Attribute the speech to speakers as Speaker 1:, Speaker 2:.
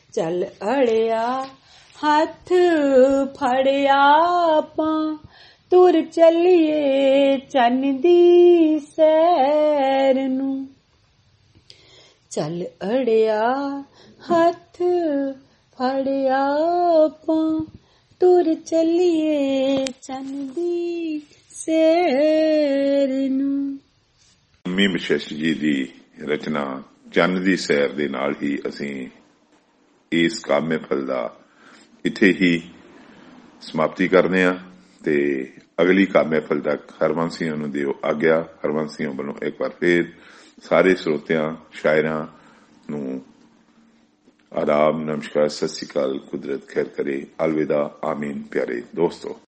Speaker 1: ਚੱਲ ਅੜਿਆ ਹੱਥ ਫੜਿਆ ਆਪਾਂ ਤੁਰ ਚੱਲੀਏ ਚੰਨ ਦੀ ਸੈਰ ਨੂੰ। ਚੱਲ ਅੜਿਆ ਹੱਥ ਫੜਿਆ ਆਪਾਂ ਤੁਰ ਚੱਲੀਏ ਚੰਨ ਦੀ ਸੈਰ ਨੂੰ।
Speaker 2: ਮੰਮੀ ਮਸ਼ੇਸ਼ ਜੀ ਦੀ ਰਚਨਾ ਚੰਨ ਦੀ ਸੈਰ ਦੇ ਨਾਲ ਹੀ ਅਸੀਂ ਇਸ ਕਾਵਿ ਮਹਿਫਲ ਦਾ ਇੱਥੇ ਹੀ ਸਮਾਪਤੀ ਕਰਦੇ ਹਾਂ ਤੇ ਅਗਲੀ ਕਾਵਿ ਮਹਿਫਲ ਤੱਕ ਹਰਵੰਸ਼ੀਆਂ ਨੂੰ ਦਿਓ ਆਗਿਆ। ਹਰਵੰਸ਼ੀਆਂ ਵੱਲੋਂ ਇੱਕ ਵਾਰ ਫੇਰ ਸਾਰੇ ਸਰੋਤਿਆਂ ਸ਼ਾਇਰਾਂ ਨੂੰ ਆਦਾਬ, ਨਮਸਕਾਰ, ਸਤਿ ਸ੍ਰੀ ਅਕਾਲ। ਕੁਦਰਤ ਖੈਰ ਕਰੇ। ਅਲਵਿਦਾ, ਆਮੀਨ। ਪਿਆਰੇ ਦੋਸਤੋ।